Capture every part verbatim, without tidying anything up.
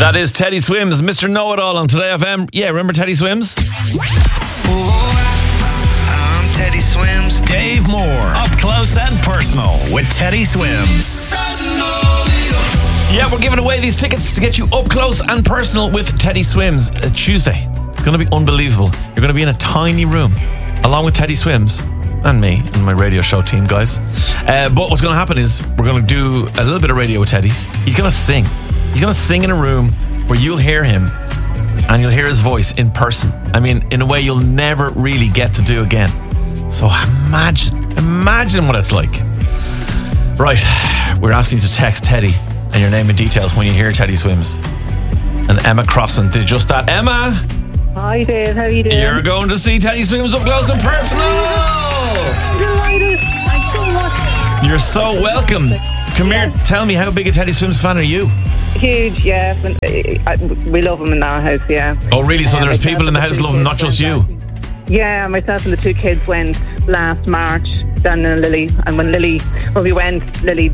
That is Teddy Swims, Mister Know-It-All on Today F M. Yeah, remember Teddy Swims? I'm Teddy Swims. Dave Moore, up close and personal with Teddy Swims. Yeah, we're giving away these tickets to get you up close and personal with Teddy Swims uh, Tuesday. It's going to be unbelievable. You're going to be in a tiny room along with Teddy Swims and me and my radio show team, guys. Uh, but what's going to happen is we're going to do a little bit of radio with Teddy. He's going to sing. He's going to sing in a room where you'll hear him and you'll hear his voice in person. I mean, in a way you'll never really get to do again. So imagine, imagine what it's like. Right, we're asking you to text Teddy and your name and details when you hear Teddy Swims. And Emma Crossan did just that. Emma! Hi Dave, how are you doing? You're going to see Teddy Swims up close and personal! I'm delighted. Thanks so much. You're so welcome. Come here, tell me, how big a Teddy Swims fan are you? Huge, yeah. And, uh, we love him in our house, yeah. Oh, really? So Uh, there's myself people in the and house two loving, kids not just went you? last- Yeah, myself and the two kids went last March, Dan and Lily. And when Lily, when we went, Lily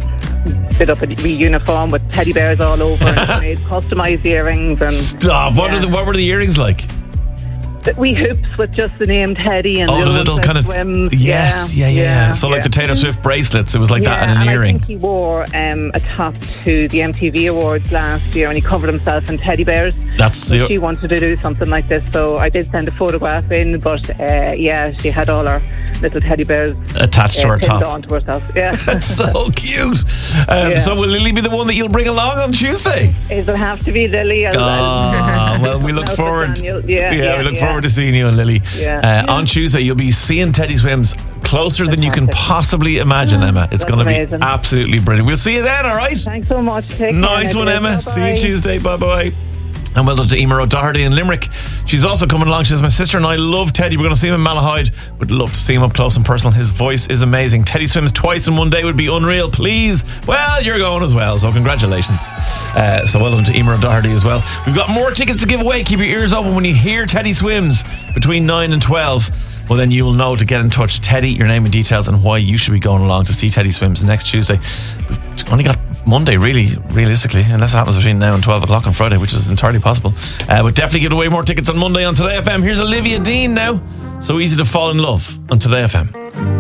did up a wee uniform with teddy bears all over and made customised earrings. And Stop. What, yeah. are the, what were the earrings like? The wee hoops with just the name Teddy and Oh, the little kind of... swims. Yes, yeah, yeah, yeah. So like the Taylor Swift bracelets, it was like yeah, that and an and earring. I think he wore um, a top to the M T V Awards last year and he covered himself in teddy bears. That's So the... she wanted to do something like this, so I did send a photograph in, but uh, yeah, she had all her little teddy bears attached to uh, her pinned top. onto herself. Yeah. That's so cute. Um, Yeah. So will Lily be the one that you'll bring along on Tuesday? It'll have to be Lily. I'll, Ah, well, we look I'll forward. Daniel. Yeah, yeah, yeah, we look yeah. forward to seeing you and Lily. Yeah. Uh, Yeah. On Tuesday, you'll be seeing Teddy Swims closer than you can Fantastic. possibly imagine, Emma. It's That's going to be amazing. absolutely brilliant. We'll see you then, all right? Thanks so much. Take care. Nice one, Nicola. Emma. Bye-bye. See you Tuesday. Bye-bye. And well done to Emer O'Doherty in Limerick. She's also coming along. She says, my sister and I love Teddy. We're going to see him in Malahide. Would love to see him up close and personal. His voice is amazing. Teddy Swims twice in one day would be unreal. Please. Well, you're going as well, so congratulations. Uh, so well done to Emer O'Doherty as well. We've got more tickets to give away. Keep your ears open when you hear Teddy Swims between nine and twelve. Well, then you will know to get in touch. Teddy, your name and details and why you should be going along to see Teddy Swims next Tuesday. We've only got Monday, really, realistically, unless it happens between now and twelve o'clock on Friday, which is entirely possible. Uh, we'll definitely give away more tickets on Monday on Today F M. Here's Olivia Dean now. So easy to fall in love on Today F M.